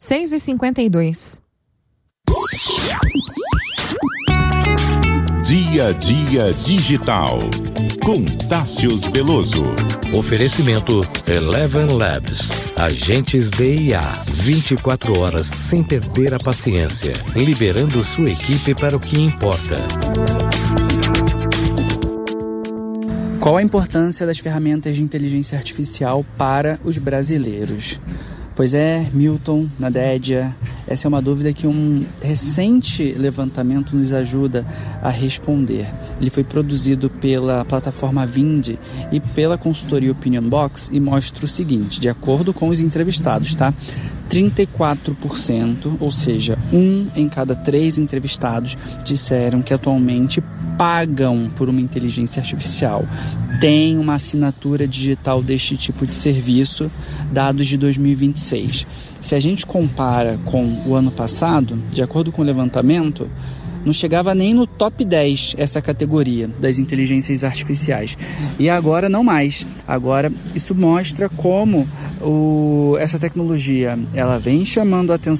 6h52. Dia a Dia Digital, com Tássius Veloso. Oferecimento Eleven Labs. Agentes de IA. 24 horas sem perder a paciência. Liberando sua equipe para o que importa. Qual a importância das ferramentas de inteligência artificial para os brasileiros? Pois é, Milton, Nadédia, essa é uma dúvida que um recente levantamento nos ajuda a responder. Ele foi produzido pela plataforma Vindi e pela consultoria Opinion Box e mostra o seguinte, de acordo com os entrevistados, 34%, ou seja, 1 em cada 3 entrevistados disseram que atualmente pagam por uma inteligência artificial. Tem uma assinatura digital deste tipo de serviço, dados de 2026. Se a gente compara com o ano passado, de acordo com o levantamento, não chegava nem no top 10 essa categoria das inteligências artificiais. E agora não mais. Agora isso mostra como essa tecnologia ela vem chamando a atenção